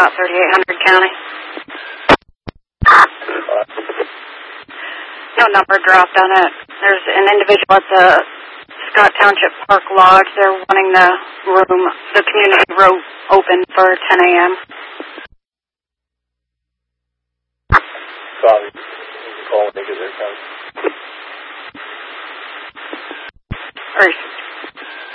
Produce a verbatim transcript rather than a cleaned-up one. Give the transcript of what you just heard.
Scott, thirty-eight hundred County. No number dropped on it. There's an individual at the Scott Township Park Lodge. They're wanting the room, the community room, open for ten a m Sorry. Call when they get their time. Or